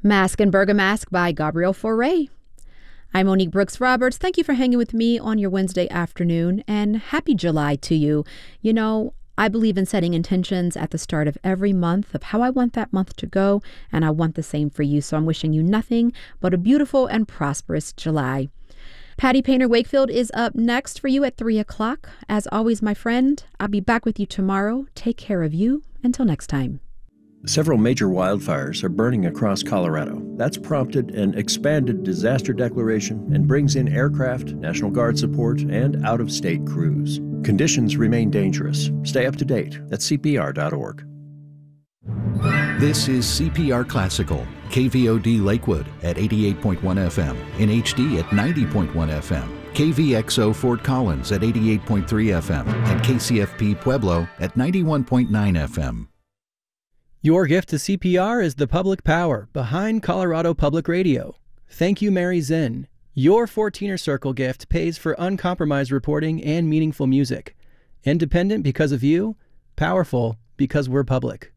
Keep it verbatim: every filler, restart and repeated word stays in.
Mask and Bergamask by Gabriel Fauré. I'm Monique Brooks Roberts. Thank you for hanging with me on your Wednesday afternoon, and happy July to you. You know, I believe in setting intentions at the start of every month of how I want that month to go, and I want the same for you. So I'm wishing you nothing but a beautiful and prosperous July. Patty Painter Wakefield is up next for you at three o'clock. As always, my friend, I'll be back with you tomorrow. Take care of you. Until next time. Several major wildfires are burning across Colorado. That's prompted an expanded disaster declaration and brings in aircraft, National Guard support, and out-of-state crews. Conditions remain dangerous. Stay up to date at C P R dot org. This is C P R Classical, K V O D Lakewood at eighty-eight point one F M, in H D at ninety point one F M, K V X O Fort Collins at eighty-eight point three F M, and K C F P Pueblo at ninety-one point nine F M. Your gift to C P R is the public power behind Colorado Public Radio. Thank you, Mary Zinn. Your fourteener Circle gift pays for uncompromised reporting and meaningful music. Independent because of you, powerful because we're public.